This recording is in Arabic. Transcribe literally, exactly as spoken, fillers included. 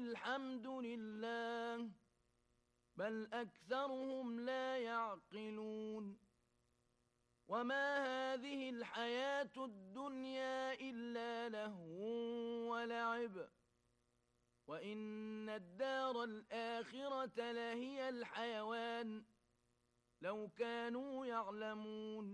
الحمد لله بل أكثرهم لا يعقلون وما هذه الحياة الدنيا إلا لهو ولعب وإن الدار الآخرة لهي الحيوان لو كانوا يعلمون